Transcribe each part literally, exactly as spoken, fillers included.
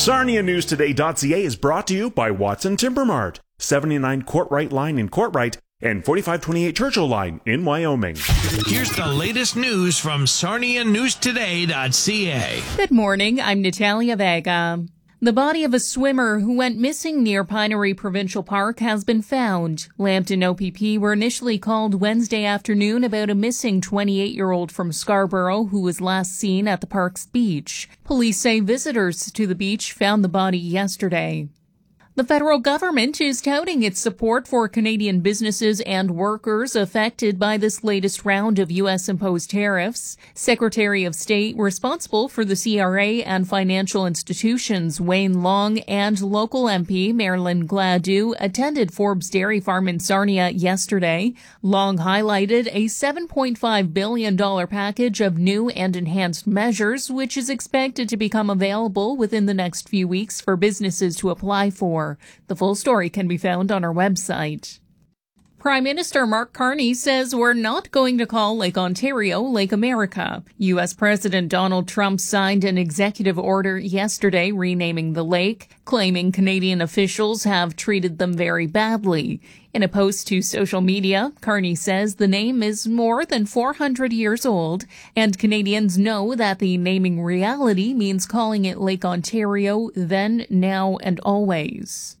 Sarnia News Today dot C A is brought to you by Watson Timber Mart, seventy-nine Courtright Line in Courtright and forty-five twenty-eight Churchill Line in Wyoming. Here's the latest news from Sarnia News Today dot C A. Good morning, I'm Natalia Vega. The body of a swimmer who went missing near Pinery Provincial Park has been found. Lambton O P P were initially called Wednesday afternoon about a missing twenty-eight-year-old from Scarborough who was last seen at the park's beach. Police say visitors to the beach found the body yesterday. The federal government is touting its support for Canadian businesses and workers affected by this latest round of U S-imposed tariffs. Secretary of State responsible for the C R A and financial institutions, Wayne Long, and local M P Marilyn Gladue attended Forbes Dairy Farm in Sarnia yesterday. Long highlighted a seven point five billion dollars package of new and enhanced measures, which is expected to become available within the next few weeks for businesses to apply for. The full story can be found on our website. Prime Minister Mark Carney says we're not going to call Lake Ontario Lake America. U S President Donald Trump signed an executive order yesterday renaming the lake, claiming Canadian officials have treated them very badly. In a post to social media, Carney says the name is more than four hundred years old, and Canadians know that the naming reality means calling it Lake Ontario then, now, and always.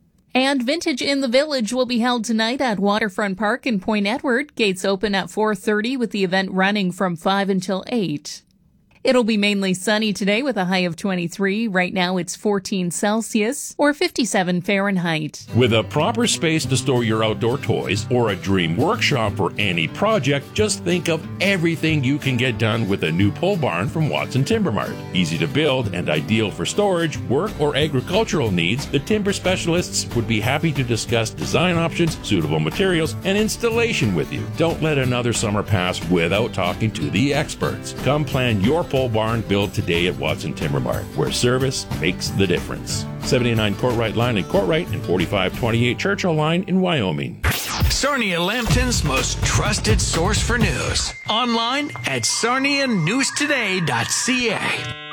And Vintage in the Village will be held tonight at Waterfront Park in Point Edward. Gates open at four thirty with the event running from five until eight. It'll be mainly sunny today with a high of twenty-three. Right now it's fourteen Celsius or fifty-seven Fahrenheit. With a proper space to store your outdoor toys or a dream workshop for any project, just think of everything you can get done with a new pole barn from Watson Timber Mart. Easy to build and ideal for storage, work, or agricultural needs, the timber specialists would be happy to discuss design options, suitable materials, and installation with you. Don't let another summer pass without talking to the experts. Come plan your pole barn build today at Watson Timber Mart, where service makes the difference. seventy-nine Courtright Line in Courtright and forty-five twenty-eight Churchill Line in Wyoming. Sarnia Lambton's most trusted source for news. Online at Sarnia News Today dot C A.